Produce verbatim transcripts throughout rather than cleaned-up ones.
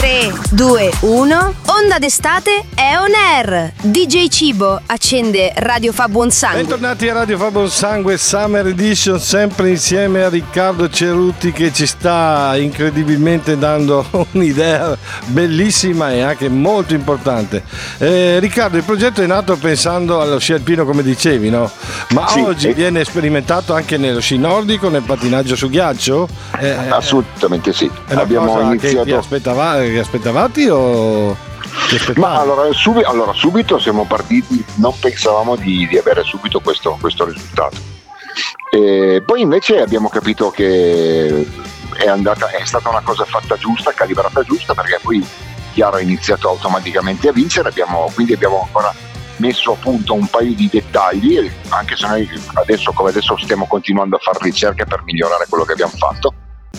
tre, due, uno. Onda d'estate è on air. D J Cibo accende Radio Fa Buon Sangue. Bentornati a Radio Fa Buon Sangue Summer Edition, sempre insieme a Riccardo Cerutti che ci sta incredibilmente dando un'idea bellissima e anche molto importante. Eh, Riccardo, il progetto è nato pensando allo sci alpino, come dicevi, no? Ma sì, oggi e... viene sperimentato anche nello sci nordico, nel pattinaggio su ghiaccio? Eh, Assolutamente sì. È una Abbiamo cosa iniziato... che ti aspettava, che aspettavati o... Ma allora, sub- allora subito siamo partiti, non pensavamo di, di avere subito questo, questo risultato. E poi invece abbiamo capito che è andata, è stata una cosa fatta giusta, calibrata giusta, perché poi Chiaro ha iniziato automaticamente a vincere, abbiamo, quindi abbiamo ancora messo a punto un paio di dettagli, anche se noi adesso come adesso stiamo continuando a fare ricerche per migliorare quello che abbiamo fatto.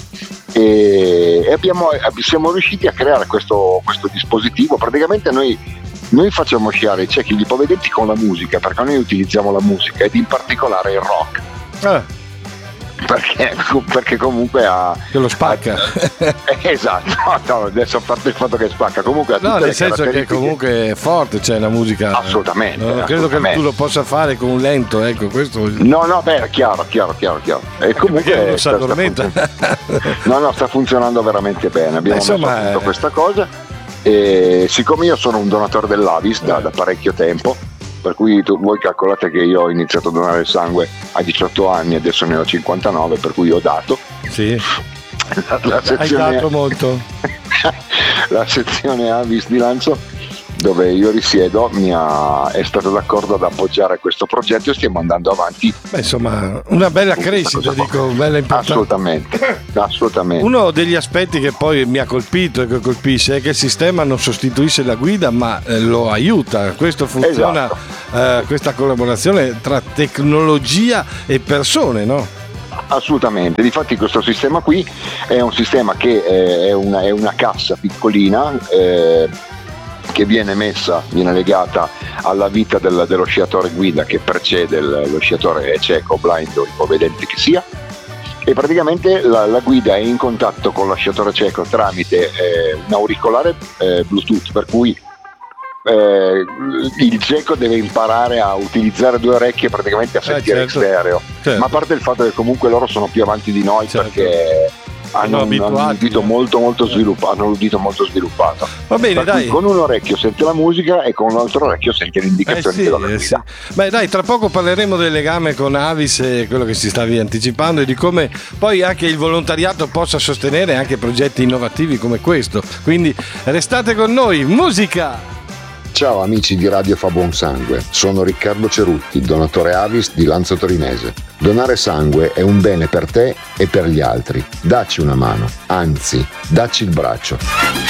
E abbiamo, siamo riusciti a creare questo, questo dispositivo. Praticamente noi, noi facciamo sciare i ciechi gli ipovedenti con la musica, perché noi utilizziamo la musica ed in particolare il rock. Ah. Perché, perché comunque ha che lo spacca ha, esatto, no, adesso a parte il fatto che spacca, comunque ha no, nel senso che comunque è forte, cioè la musica assolutamente, no, credo assolutamente. Che tu lo possa fare con un lento, ecco questo no no beh chiaro chiaro chiaro chiaro e comunque sta, sta funzion- no no sta funzionando veramente bene, abbiamo messo a punto è... questa cosa e siccome io sono un donatore dell'Avis da, da parecchio tempo, per cui tu, voi calcolate che io ho iniziato a donare il sangue a diciotto anni, adesso ne ho cinquantanove, per cui ho dato. Sì. La, la sezione, hai dato molto. La sezione Avis di Lanzo, dove io risiedo, mi ha, è stata d'accordo ad appoggiare questo progetto e stiamo andando avanti. Beh, insomma, una bella crescita, dico, bella importante. Assolutamente, assolutamente. Uno degli aspetti che poi mi ha colpito e che colpisce è che il sistema non sostituisce la guida, ma eh, lo aiuta. Questo funziona, esatto. eh, questa collaborazione tra tecnologia e persone, no? Assolutamente, difatti questo sistema qui è un sistema che eh, è, una, è una cassa piccolina eh, che viene messa, viene legata alla vita del, dello sciatore guida che precede il, lo sciatore cieco, blind o ipovedente che sia, e praticamente la, la guida è in contatto con lo sciatore cieco tramite eh, un auricolare eh, Bluetooth, per cui eh, il cieco deve imparare a utilizzare due orecchie praticamente a sentire eh, certo. in stereo, certo. Ma a parte il fatto che comunque loro sono più avanti di noi, certo. Perché hanno, hanno un udito molto molto sviluppato, hanno un udito molto sviluppato. Va bene, dai. Con un orecchio sente la musica e con l'altro orecchio sente le indicazioni eh sì, della eh sì. Beh dai, tra poco parleremo del legame con Avis e quello che si stavi anticipando e di come poi anche il volontariato possa sostenere anche progetti innovativi come questo. Quindi restate con noi, musica! Ciao amici di Radio Fa Buon Sangue, sono Riccardo Cerutti, donatore Avis di Lanzo Torinese. Donare sangue è un bene per te e per gli altri. Dacci una mano, anzi, dacci il braccio.